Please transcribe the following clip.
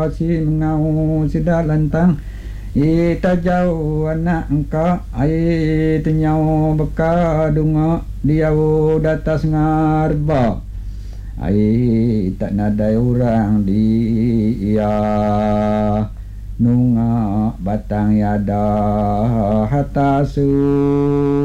si mengau sida lantang ita jauh anak engkau ai tenyau beka dunga diau datas ngarba ai tak nadai orang dia nunga batang yada hatasu